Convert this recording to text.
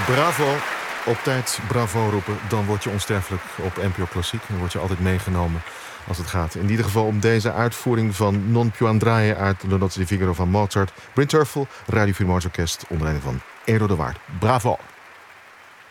Bravo. Op tijd bravo roepen, dan word je onsterfelijk op NPO Klassiek. Dan word je altijd meegenomen als het gaat. In ieder geval om deze uitvoering van Non più andare uit Le Nozze di Figaro van Mozart. Bryn Terfel, Radio Philharmonisch Orkest, onder leiding van Edo de Waard. Bravo!